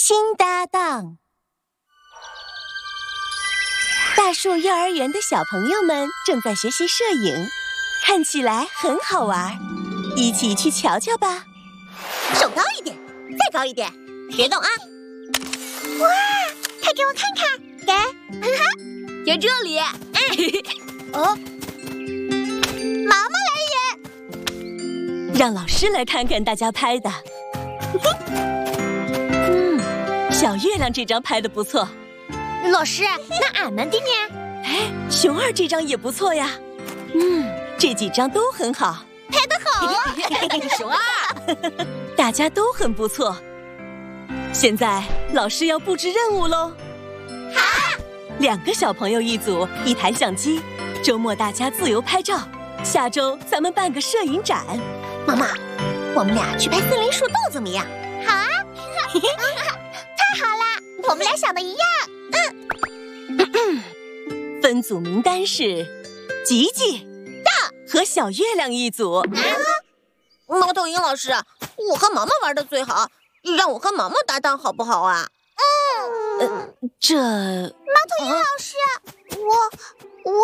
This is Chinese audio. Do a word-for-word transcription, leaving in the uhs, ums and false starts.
新搭档。大树幼儿园的小朋友们正在学习摄影，看起来很好玩，一起去瞧瞧吧。 手高一点，再高一点，别动啊！ 哇，快给我看看，给， 在这里。 哦，毛毛来也， 让老师来看看大家拍的。嗯，小月亮这张拍的不错。 老师，那俺们的呢？ 哎，熊二这张也不错呀。嗯，这几张都很好， 拍得好啊！ 熊二， 大家都很不错。现在老师要布置任务喽。 好， 两个小朋友一组，一台相机，周末大家自由拍照。下周咱们办个摄影展。 妈妈，我们俩去拍森林树洞怎么样？好啊！太好了，我们俩想的一样。 分组名单是吉吉到和小月亮一组。 啊、猫头鹰老师，我和毛毛玩的最好，让我和毛毛搭档好不好啊？ 嗯， 呃，这猫头鹰老师，我